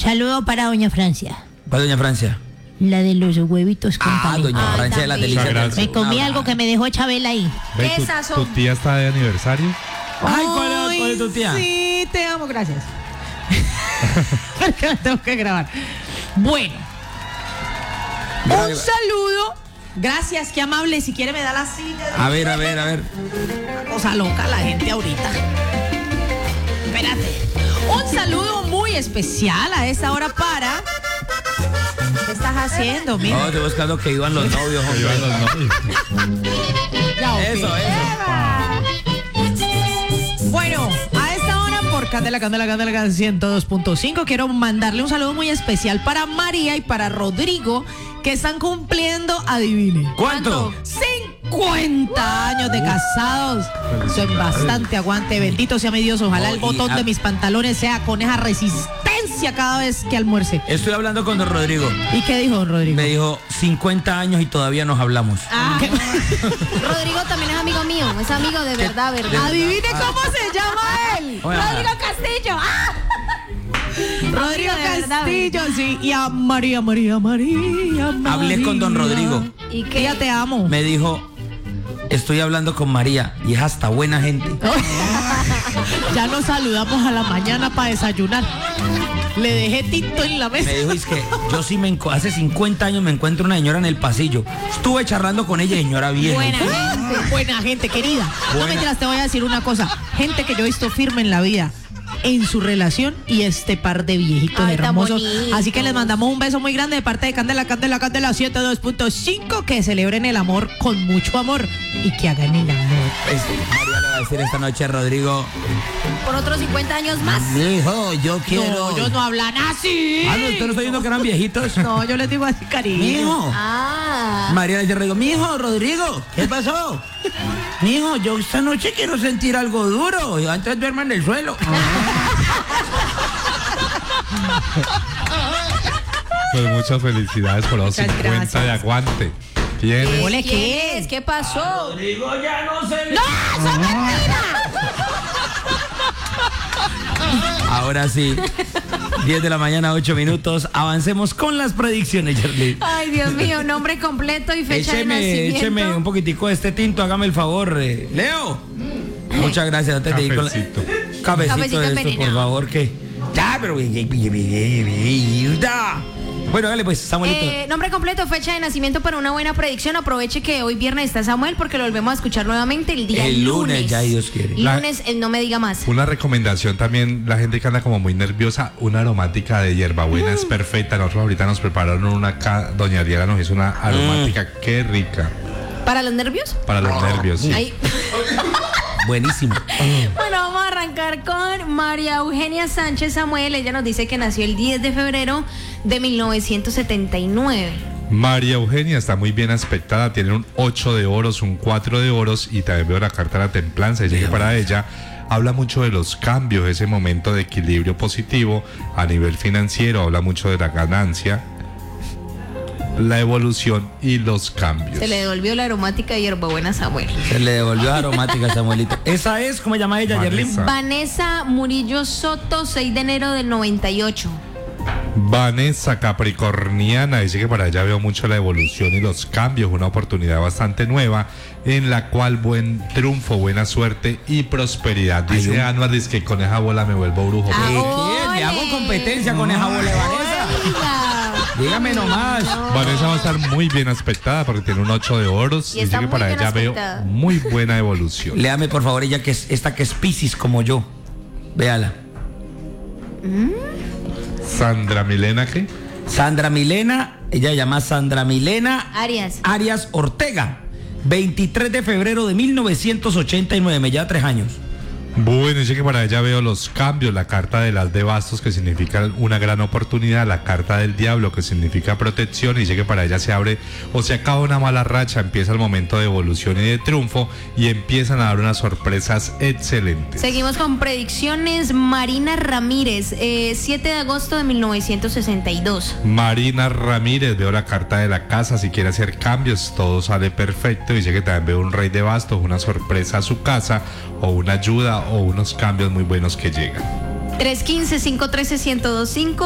Saludo para doña Francia. ¿Para doña Francia? La de los huevitos con panela. Doña Francia de la también. delicia. Muchas Me comí algo que me dejó Chabela ahí. Ve, ¿Qué ¿tu sazón? tía está de aniversario? Ay, ¿cuál es tu tía? Sí, te amo, gracias. Porque me tengo que grabar. Bueno, un saludo. Gracias, qué amable. Si quiere me da la silla. A ver. Cosa loca la gente ahorita. Espérate. Un saludo muy especial a esta hora para... ¿Qué estás haciendo, mira? No, estoy buscando que iban los novios, Que iban hombre. los novios. Ya, ok. Eso. Bueno, a esta hora por Candela 102.5 quiero mandarle un saludo muy especial para María y para Rodrigo, que están cumpliendo, adivine, ¿Cuánto? 50 años de casados. Eso es bastante aguante. Bendito sea mi Dios. Ojalá el botón de mis pantalones sea con esa resistencia cada vez que almuerce. Estoy hablando con don Rodrigo. ¿Y qué dijo don Rodrigo? Me dijo 50 años y todavía nos hablamos. Rodrigo también es amigo mío, es amigo de verdad. Adivine cómo se llama él. Oye, Rodrigo Castillo. Rodrigo de verdad. Castillo, sí. Y a María. Hablé con don Rodrigo. ¿Y Que qué? ya te amo. Me dijo, estoy hablando con María y es hasta buena gente. Ya nos saludamos a la mañana para desayunar. Le dejé tinto en la mesa. Me dijo, es que yo sí hace 50 años me encuentro una señora en el pasillo. Estuve charlando con ella, señora vieja. Buena gente. Buena gente, querida. No Buena. mentiras, te voy a decir una cosa. Gente que yo he visto firme en la vida, en su relación, y este par de viejitos Ay, tan hermosos. bonito. Así que les mandamos un beso muy grande de parte de Candela 102.5. Que celebren el amor con mucho amor y que hagan el amor. María le va a decir esta noche a Rodrigo, Por otros 50 años más. hijo, yo quiero... No, ellos no hablan así. Ah, no, ¿usted no está diciendo que eran viejitos? No, yo les digo así, cariño. Mijo. Ah. María le dice a Rodrigo, mijo, Rodrigo, ¿qué pasó? Mijo, yo esta noche quiero sentir algo duro. Y antes duerma en el suelo. Pues muchas felicidades por los Muchas 50 de gracias. aguante. ¿Tienes? Ole, ¿Quién ¿qué? es? ¿Qué pasó? Rodrigo ya no se... ¡No, eso es mentira! Ahora sí, 10 de la mañana, 8 minutos. Avancemos con las predicciones, Yerly. Ay, Dios mío, nombre completo y fecha de nacimiento. Écheme un poquitico de este tinto, hágame el favor. Leo. Muchas gracias. Antes de ir con la- Cafecito. Cafecito Cafecito de esto, envenenado. por favor, que... Ya, pero... Bueno, dale pues, Samuelito. Nombre completo, fecha de nacimiento para una buena predicción. Aproveche que hoy viernes está Samuel porque lo volvemos a escuchar nuevamente el día El lunes, ya Dios quiere. Lunes, no me diga más. Una recomendación también, la gente que anda como muy nerviosa, una aromática de hierbabuena es perfecta. Nosotros ahorita nos prepararon una acá, doña Diana nos hizo una aromática, qué rica, ¿Para los nervios? para los nervios. Sí. Ay. Buenísimo. Bueno, vamos a arrancar con María Eugenia Sánchez Samuel. Ella nos dice que nació el 10 de febrero de 1979. María Eugenia está muy bien aspectada, tiene un 8 de oros, un 4 de oros y también veo la carta de la templanza. Dice que para ella habla mucho de los cambios, ese momento de equilibrio positivo a nivel financiero, habla mucho de la ganancia, la evolución y los cambios. Se le devolvió la aromática de hierbabuena a Samuel. Se le devolvió aromática a Samuelito. Esa es, ¿cómo se llama ella, Yerlin? Vanessa. Vanessa Murillo Soto, 6 de enero del 98. Vanessa Capricorniana dice que para ella veo mucho la evolución y los cambios, una oportunidad bastante nueva en la cual buen triunfo, buena suerte y prosperidad. Dice Anuar, dice que con esa bola me vuelvo brujo. Ah, ¿Qué? Le hago competencia con esa bola de Vanessa. Dígame nomás. Vanessa va a estar muy bien aspectada porque tiene un 8 de oros. Y Dice está que muy para bien ella veo aspectada. muy buena evolución. Léame, por favor, ella que es esta que es Piscis como yo. Véala. Sandra Milena, ¿qué? Sandra Milena, ella se llama Sandra Milena Arias. Arias Ortega. 23 de febrero de 1989, me lleva 3 años. Bueno, dice que para ella veo los cambios, la carta del as de bastos que significa una gran oportunidad, la carta del diablo que significa protección, y dice que para ella se abre o se acaba una mala racha, empieza el momento de evolución y de triunfo y empiezan a dar unas sorpresas excelentes. Seguimos con predicciones. Marina Ramírez, 7 de agosto de 1962. Marina Ramírez, veo la carta de la casa, si quiere hacer cambios, todo sale perfecto. Dice que también veo un rey de bastos, una sorpresa a su casa o una ayuda o unos cambios muy buenos que llegan. 315-513-1025.